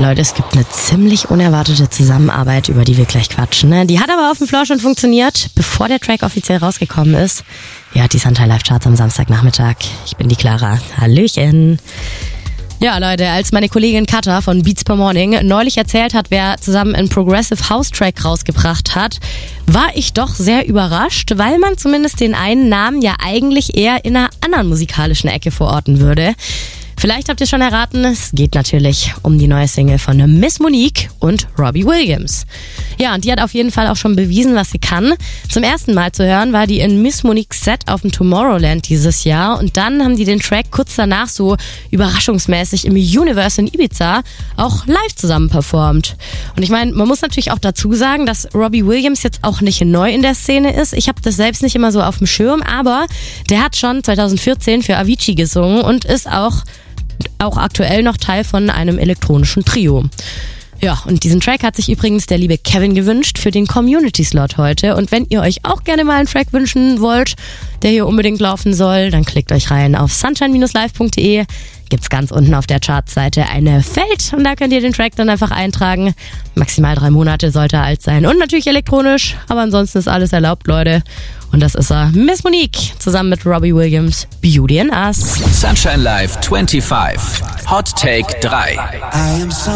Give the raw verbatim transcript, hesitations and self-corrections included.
Leute, es gibt eine ziemlich unerwartete Zusammenarbeit, über die wir gleich quatschen. Ne? Die hat aber auf dem Floor schon funktioniert, bevor der Track offiziell rausgekommen ist. Ja, die Sunshine Live Charts am Samstagnachmittag. Ich bin die Clara. Hallöchen. Ja, Leute, als meine Kollegin Katha von Beats Per Morning neulich erzählt hat, wer zusammen einen Progressive House Track rausgebracht hat, war ich doch sehr überrascht, weil man zumindest den einen Namen ja eigentlich eher in einer anderen musikalischen Ecke verorten würde. Vielleicht habt ihr schon erraten, es geht natürlich um die neue Single von Miss Monique und Robbie Williams. Ja, und die hat auf jeden Fall auch schon bewiesen, was sie kann. Zum ersten Mal zu hören war die in Miss Moniques Set auf dem Tomorrowland dieses Jahr und dann haben die den Track kurz danach so überraschungsmäßig im Universe in Ibiza auch live zusammen performt. Und ich meine, man muss natürlich auch dazu sagen, dass Robbie Williams jetzt auch nicht neu in der Szene ist. Ich habe das selbst nicht immer so auf dem Schirm, aber der hat schon zwanzig vierzehn für Avicii gesungen und ist auch auch aktuell noch Teil von einem elektronischen Trio. Ja, und diesen Track hat sich übrigens der liebe Kevin gewünscht für den Community-Slot heute. Und wenn ihr euch auch gerne mal einen Track wünschen wollt, der hier unbedingt laufen soll, dann klickt euch rein auf sunshine dash live punkt de. Gibt's ganz unten auf der Chartseite eine Feld und da könnt ihr den Track dann einfach eintragen. Maximal drei Monate sollte er alt sein und natürlich elektronisch, aber ansonsten ist alles erlaubt, Leute. Und das ist er, Miss Monique, zusammen mit Robbie Williams, Beauty and Us. Sunshine Live fünfundzwanzig. Hot Take drei.